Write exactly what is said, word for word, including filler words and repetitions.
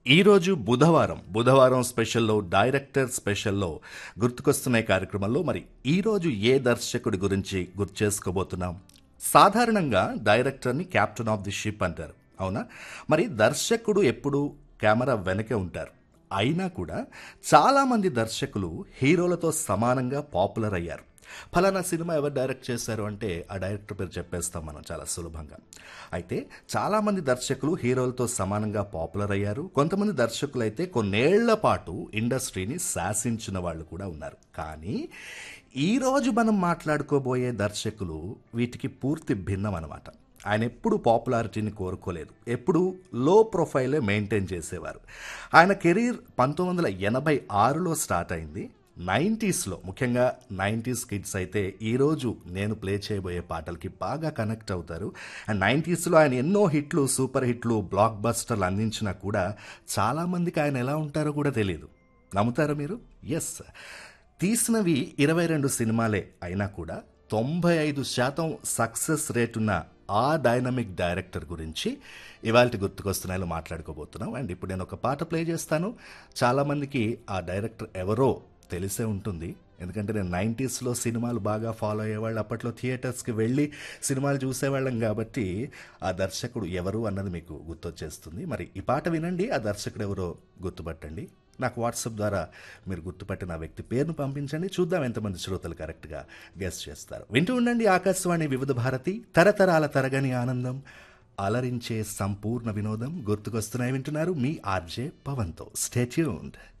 ఈరోజు బుధవారం బుధవారం స్పెషల్లో డైరెక్టర్ స్పెషల్లో గుర్తుకొస్తున్నాయి కార్యక్రమంలో మరి ఈరోజు ఏ దర్శకుడి గురించి గుర్తు చేసుకోబోతున్నాం. సాధారణంగా డైరెక్టర్ని క్యాప్టెన్ ఆఫ్ ది షిప్ అంటారు, అవునా? మరి దర్శకుడు ఎప్పుడు కెమెరా వెనకే ఉంటారు. అయినా కూడా చాలామంది దర్శకులు హీరోలతో సమానంగా పాపులర్ అయ్యారు. ఫలానా సినిమా ఎవరు డైరెక్ట్ చేశారు అంటే ఆ డైరెక్టర్ పేరు చెప్పేస్తాం మనం చాలా సులభంగా. అయితే చాలామంది దర్శకులు హీరోలతో సమానంగా పాపులర్ అయ్యారు. కొంతమంది దర్శకులు అయితే కొన్నేళ్ల పాటు ఇండస్ట్రీని శాసించిన వాళ్ళు కూడా ఉన్నారు. కానీ ఈరోజు మనం మాట్లాడుకోబోయే దర్శకులు వీటికి పూర్తి భిన్నం అనమాట. ఆయన ఎప్పుడు పాపులారిటీని కోరుకోలేదు, ఎప్పుడు లో ప్రొఫైలే మెయింటైన్ చేసేవారు. ఆయన కెరీర్ పంతొమ్మిది వందల ఎనభై ఆరులో స్టార్ట్ అయింది. నైంటీస్లో ముఖ్యంగా నైంటీస్ కిడ్స్ అయితే ఈరోజు నేను ప్లే చేయబోయే పాటలకి బాగా కనెక్ట్ అవుతారు. అండ్ నైంటీస్లో ఆయన ఎన్నో హిట్లు, సూపర్ హిట్లు, బ్లాక్ బస్టర్లు అందించినా కూడా చాలామందికి ఆయన ఎలా ఉంటారో కూడా తెలియదు. నమ్ముతారా మీరు? ఎస్, తీసినవి ఇరవై రెండు సినిమాలే అయినా కూడా తొంభై ఐదు శాతం సక్సెస్ రేట్ ఉన్న ఆ డైనమిక్ డైరెక్టర్ గురించి ఇవాళ గుర్తుకొస్తున్నాయో మాట్లాడుకోబోతున్నాం. అండ్ ఇప్పుడు నేను ఒక పాట ప్లే చేస్తాను. చాలామందికి ఆ డైరెక్టర్ ఎవరో తెలిసే ఉంటుంది, ఎందుకంటే నేను నైంటీస్లో సినిమాలు బాగా ఫాలో అయ్యేవాళ్ళు, అప్పట్లో థియేటర్స్కి వెళ్ళి సినిమాలు చూసేవాళ్ళం కాబట్టి ఆ దర్శకుడు ఎవరు అన్నది మీకు గుర్తొచ్చేస్తుంది. మరి ఈ పాట వినండి, ఆ దర్శకుడు ఎవరో గుర్తుపట్టండి. నాకు వాట్సాప్ ద్వారా మీరు గుర్తుపట్టిన ఆ వ్యక్తి పేరును పంపించండి, చూద్దాం ఎంతమంది శ్రోతలు కరెక్ట్గా గెస్ చేస్తారు. వింటూ ఉండండి ఆకాశవాణి వివిధ భారతి, తరతరాల తరగని ఆనందం, అలరించే సంపూర్ణ వినోదం. గుర్తుకొస్తున్నాయి వింటున్నారు మీ ఆర్జే పవన్తో. Stay tuned.